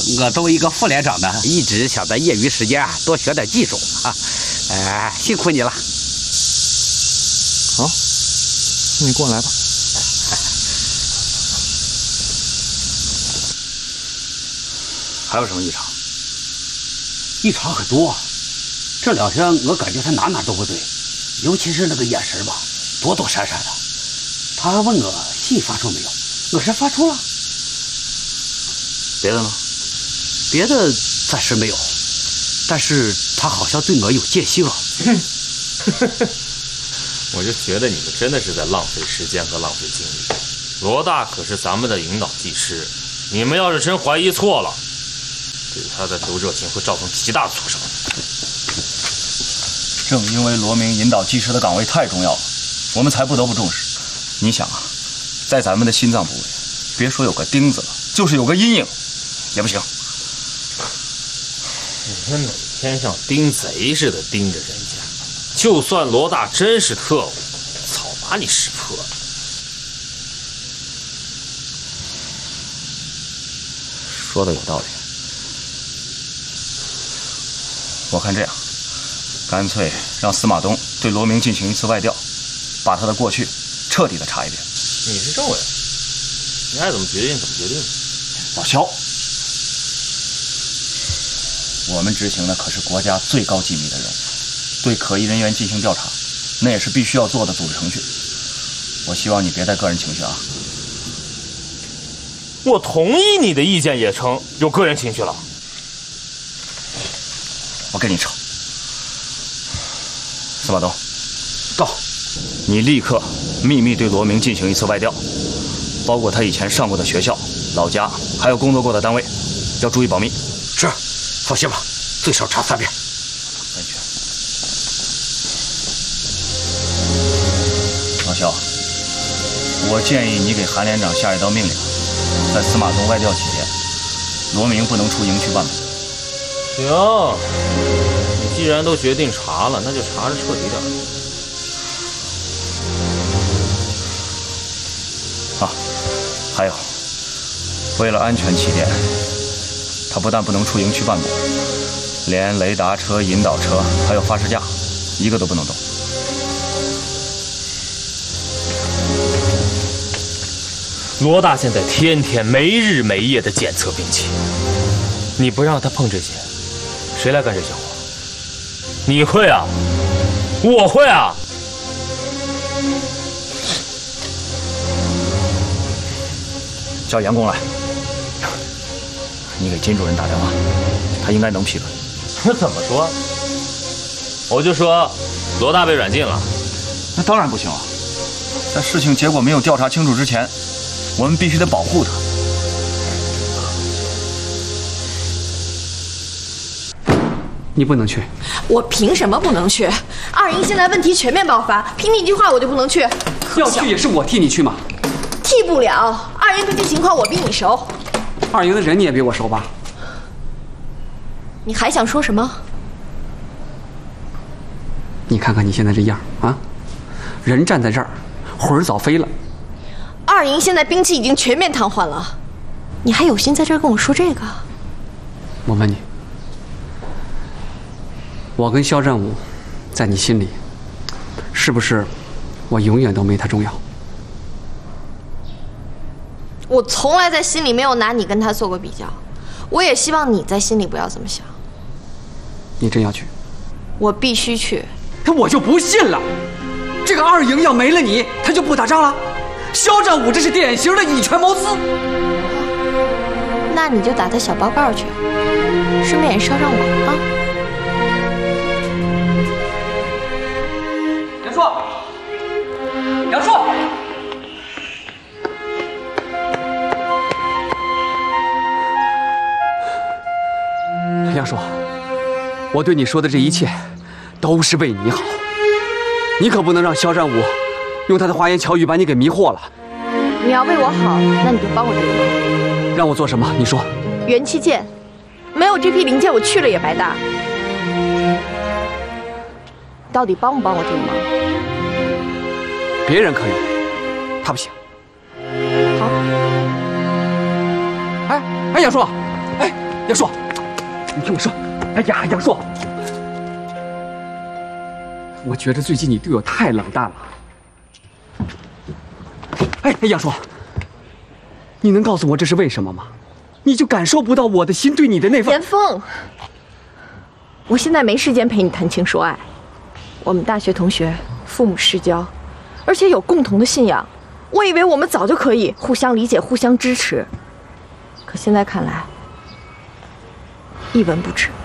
我作为一个副连长呢， 一直想在业余时间多学点技术啊。辛苦你了。 好，你过来吧。还有什么异常？ 异常很多。这2天我感觉他哪都不对，尤其是那个眼神吧，躲躲闪闪的。他还问我信发出没有，我说发出了。 别的呢？ 别的暂时没有，但是他好像对我有戒心了。 我就觉得你们真的是在浪费时间和浪费精力。罗大可是咱们的引导技师，你们要是真怀疑错了，对他的刘热情会造成极大挫伤。 正因为罗明引导技师的岗位太重要了，我们才不得不重视。你想啊，在咱们的心脏部位，别说有个钉子了，就是有个阴影也不行。 你们每天像盯贼似的盯着人家，就算罗大真是特务，早把你识破了。 说的有道理。我看这样，干脆让司马东对罗明进行一次外调，把他的过去彻底的查一遍。 你是政委，你爱怎么决定怎么决定。 老肖，我们执行的可是国家最高机密的任务，对可疑人员进行调查，那也是必须要做的组织程序。我希望你别带个人情绪啊。 我同意你的意见也成，有个人情绪了。 我跟你扯。司马东， 到， 你立刻秘密对罗明进行一次外调，包括他以前上过的学校、老家，还有工作过的单位，要注意保密。 是，放心吧，最少查3遍。 安全。老肖，我建议你给韩连长下一道命令，在司马东外调期间，罗明不能出营区办公。 行，你既然都决定查了，那就查得彻底点。 啊，还有，为了安全起见，他不但不能出营区办公，连雷达车、引导车还有发射架，一个都不能动。 罗大现在天天没日没夜的检测兵器，你不让他碰这些，谁来干这些活？你会啊？我会啊？ 叫杨工来，你给金主任打电话，他应该能批准。 我怎么说？我就说罗大被软禁了。 那当然不行了，在事情结果没有调查清楚之前，我们必须得保护他。 你不能去。 我凭什么不能去？二营现在问题全面爆发，凭你一句话我就不能去？ 要去也是我替你去嘛。 替不了，二营最近情况我比你熟。 二营的人你也比我熟吧？ 你还想说什么？ 你看看你现在这样啊，人站在这儿，魂儿早飞了。 二营现在兵器已经全面瘫痪了，你还有心在这儿跟我说这个？ 我问你，我跟肖战武在你心里，是不是我永远都没他重要？ 我从来在心里没有拿你跟他做过比较，我也希望你在心里不要这么想。 你真要去？ 我必须去。 可我就不信了，这个二营要没了你，他就不打仗了。肖战武这是典型的以权谋私。 那你就打他小报告去，顺便也捎上我啊。 杨硕，杨硕。杨硕，我对你说的这一切，都是为你好。你可不能让肖战武用他的花言巧语把你给迷惑了。 你要为我好，那你就帮我这个忙。 让我做什么？你说。 元器件，没有这批零件，我去了也白搭。到底帮不帮我这个忙？ 别人可以，他不行。 好。 哎，杨硕，哎， 杨硕，你听我说，哎呀，杨硕，我觉着最近你对我太冷淡了。哎，杨硕，你能告诉我这是为什么吗？你就感受不到我的心对你的那份…… 严峰，我现在没时间陪你谈情说爱。我们大学同学，父母世交，而且有共同的信仰。我以为我们早就可以互相理解、互相支持，可现在看来，一文不值。